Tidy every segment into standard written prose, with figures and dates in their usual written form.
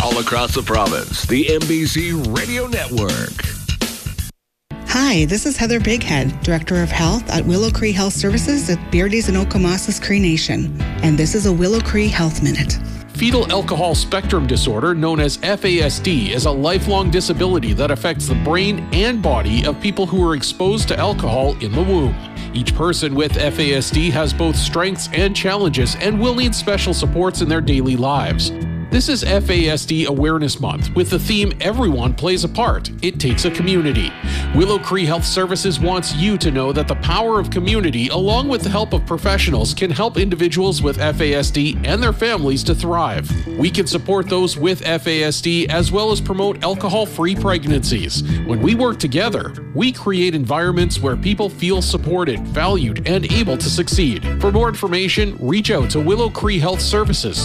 all across the province. The MBC Radio Network. Hi, this is Heather Bighead, Director of Health at Willow Cree Health Services at Beardy's and Okamasas Cree Nation. And this is a Willow Cree Health Minute. Fetal alcohol spectrum disorder, known as FASD, is a lifelong disability that affects the brain and body of people who are exposed to alcohol in the womb. Each person with FASD has both strengths and challenges and will need special supports in their daily lives. This is FASD Awareness Month with the theme Everyone Plays a Part. It takes a community. Willow Cree Health Services wants you to know that the power of community, along with the help of professionals, can help individuals with FASD and their families to thrive. We can support those with FASD as well as promote alcohol-free pregnancies. When we work together, we create environments where people feel supported, valued, and able to succeed. For more information, reach out to Willow Cree Health Services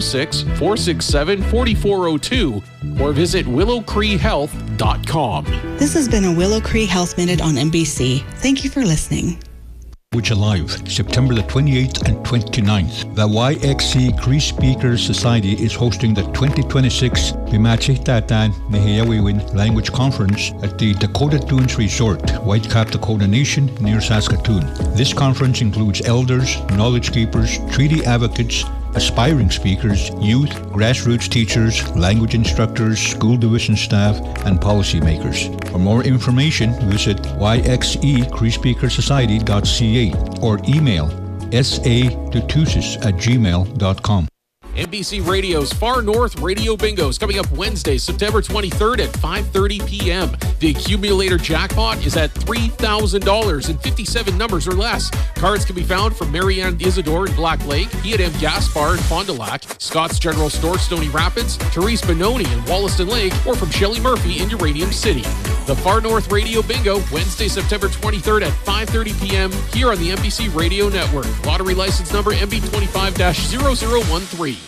306-467-4402 or visit willowcreehealth.com. This has been a Willow Cree Health Minute on MBC. Thank you for listening. Which Alive, September the 28th and 29th. The YXC Cree Speakers Society is hosting the 2026 Bimachitatan Nihiyawiwin Language Conference at the Dakota Dunes Resort, Whitecap, Dakota Nation, near Saskatoon. This conference includes elders, knowledge keepers, treaty advocates, aspiring speakers, youth, grassroots teachers, language instructors, school division staff, and policymakers. For more information, visit yxecreespeakersociety.ca or email sa.tutusis@gmail.com. MBC Radio's Far North Radio Bingo is coming up Wednesday, September 23rd at 5:30 p.m. The accumulator jackpot is at $3,000 and 57 numbers or less. Cards can be found from Marianne Isidore in Black Lake, E&M Gaspar in Fond du Lac, Scott's General Store, Stony Rapids, Therese Benoni in Wollaston Lake, or from Shelley Murphy in Uranium City. The Far North Radio Bingo, Wednesday, September 23rd at 5:30 p.m. here on the MBC Radio Network. Lottery license number MB25-0013.